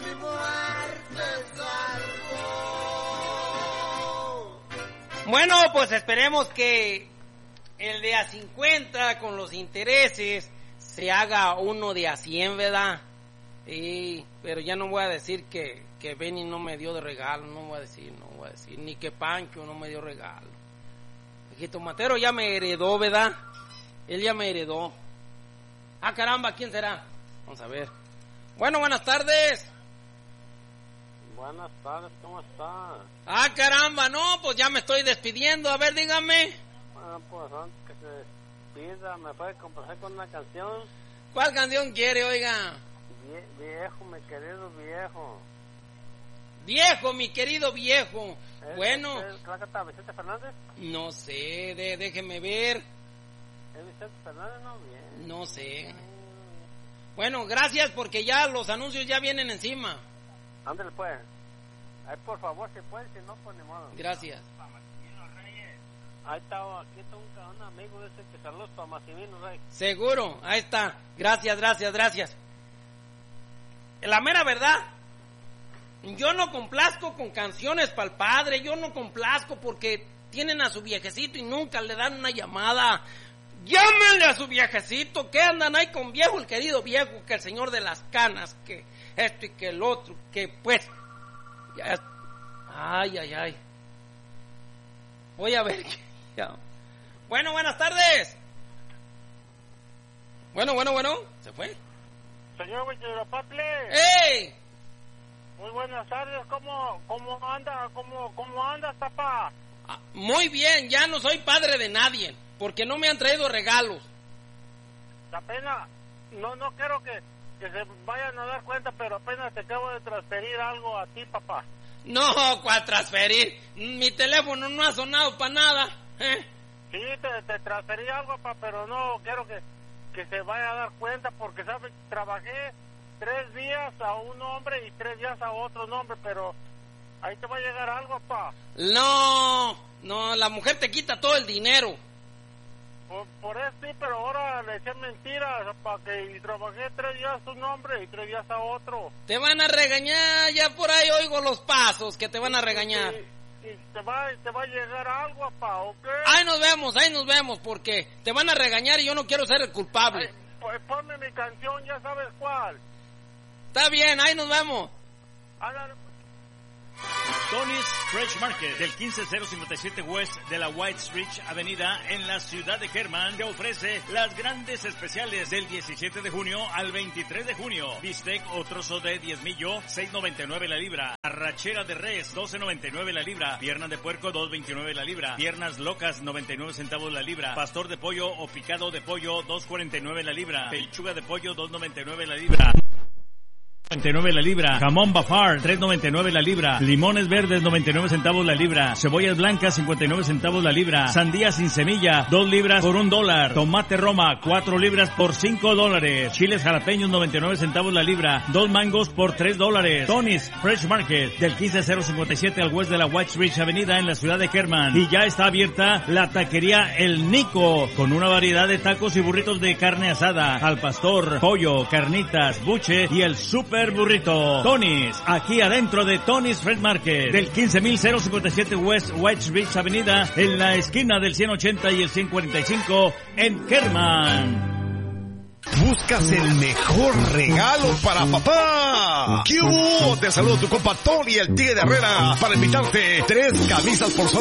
Bueno, pues esperemos que el de a 50 con los intereses se haga uno de a 100, ¿verdad? Sí, pero ya no voy a decir que Benny no me dio de regalo, no voy a decir, ni que Pancho no me dio regalo. El Tomatero ya me heredó, ¿verdad? Él ya me heredó. Ah, caramba, ¿quién será? Vamos a ver. Bueno, buenas tardes. Buenas tardes, ¿cómo está? Ah, caramba, no, pues ya me estoy despidiendo. A ver, dígame. Bueno, pues antes que se despida, ¿me puede complacer con una canción? ¿Cuál canción quiere, oiga? Viejo, mi querido viejo. Viejo, mi querido viejo. Bueno. ¿Es la canta Vicente Fernández? No sé, déjeme ver. ¿Es Vicente Fernández? No, bien. No sé. Bueno, gracias porque ya los anuncios ya vienen encima. Ándale pues. Ay, por favor, si puede, si no, pues ni modo. Gracias. Ahí está, aquí está un amigo de ese que saludos para Maximino Reyes. Seguro, ahí está. Gracias. La mera verdad, yo no complazco con canciones para el padre, yo no complazco porque tienen a su viejecito y nunca le dan una llamada. Llámenle a su viejecito, que andan ahí con viejo, el querido viejo, que el señor de las canas, que esto y que el otro, que pues... Ya, ay. Voy a ver. Ya. Bueno, buenas tardes. Bueno, se fue. Señor Huichilopochtli. ¡Ey! Muy buenas tardes, ¿cómo anda, papá? Muy bien, ya no soy padre de nadie, porque no me han traído regalos. Apenas, no quiero que se vayan a dar cuenta, pero apenas te acabo de transferir algo a ti, papá. No, ¿cuál transferir? Mi teléfono no ha sonado para nada, ¿eh? Sí, te transferí algo, papá, pero no quiero que se vaya a dar cuenta, porque, ¿sabes? Trabajé 3 días a un hombre y 3 días a otro hombre, pero ahí te va a llegar algo, papá. No, la mujer te quita todo el dinero. Por eso sí, pero ahora le eché mentiras, para que trabajé 3 días a un hombre y 3 días a otro. Te van a regañar, ya por ahí oigo los pasos que te van a regañar. Y te va a llegar algo, papá, ¿ok? Ahí nos vemos, porque te van a regañar y yo no quiero ser el culpable. Ay, pues ponme mi canción, ya sabes cuál. Está bien, ahí nos vemos. Ándale. Tony's Fresh Market del 15057 West de la White Ridge Avenida en la ciudad de Kerman te ofrece las grandes especiales del 17 de junio al 23 de junio. Bistec o trozo de 10 millo, $6.99 la libra. Arrachera de res, $12.99 la libra. Pierna de puerco, $2.29 la libra. Piernas locas, 99 centavos la libra. Pastor de pollo o picado de pollo, $2.49 la libra. Pechuga de pollo, $2.99 la libra. 99 la libra, jamón Bafar, $3.99 la libra, limones verdes, 99 centavos la libra, cebollas blancas, 59 centavos la libra, sandía sin semilla, 2 libras por $1, tomate Roma, 4 libras por $5, chiles jalapeños, 99 centavos la libra, 2 mangos por $3. Tony's Fresh Market, del 15057 al west de la White Ridge Avenida en la ciudad de Kerman, y ya está abierta la taquería El Nico, con una variedad de tacos y burritos de carne asada, al pastor, pollo, carnitas, buche y el super burrito. Tony's, aquí adentro de Tony's Fresh Market, del 15057 West White Ridge Avenida, en la esquina del 180 y el 145 en Kerman. ¿Buscas el mejor regalo para papá? ¿Qué hubo? Te saludo tu compa Tony, el Tigre de Herrera, para invitarte 3 camisas por solo